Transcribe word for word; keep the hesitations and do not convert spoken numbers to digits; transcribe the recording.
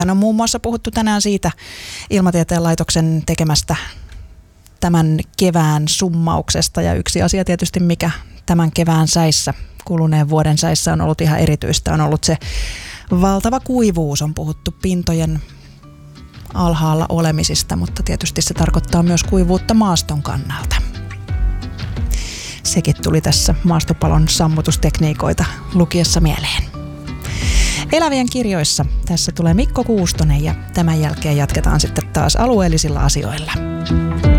On muun muassa puhuttu tänään siitä Ilmatieteen laitoksen tekemästä tämän kevään summauksesta, ja yksi asia tietysti, mikä tämän kevään säissä, kuluneen vuoden säissä on ollut ihan erityistä, on ollut se valtava kuivuus. On puhuttu pintojen alhaalla olemisista, mutta tietysti se tarkoittaa myös kuivuutta maaston kannalta. Sekin tuli tässä maastopalon sammutustekniikoita lukiessa mieleen. Elävien kirjoissa tässä tulee Mikko Kuustonen, ja tämän jälkeen jatketaan sitten taas alueellisilla asioilla.